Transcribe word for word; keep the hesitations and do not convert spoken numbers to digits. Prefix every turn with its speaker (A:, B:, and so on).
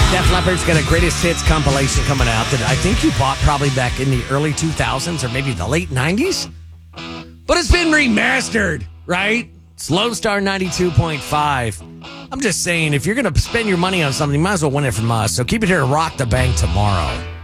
A: Def Leppard's got a greatest hits compilation coming out that I think you bought probably back in the early two thousands or maybe the late nineties. But it's been remastered, right? It's Lone Star ninety-two point five. I'm just saying, if you're going to spend your money on something, you might as well win it from us. So keep it here to Rock the Bank tomorrow.